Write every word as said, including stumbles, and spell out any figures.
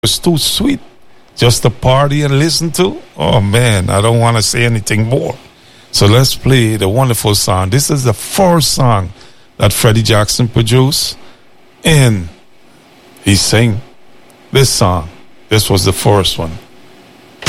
was too sweet just to party and listen to. Oh man, I don't want to say anything more. So let's play the wonderful song. This is the first song that Freddie Jackson produced, and he sang this song. This was the first one.